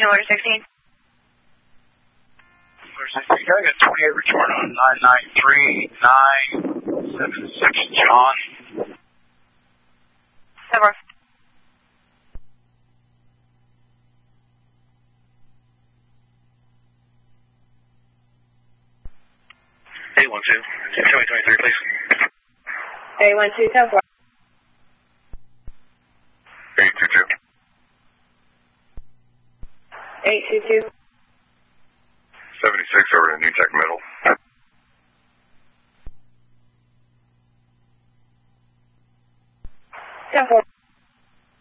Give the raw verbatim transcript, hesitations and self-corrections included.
to order sixteen. Order sixteen, I got twenty-eight return on nine nine three nine seven six, John. Over. eight one two, twenty twenty-three, please. eight one two, ten four. eight two two. eight two two. seventy-six over to New Tech Middle.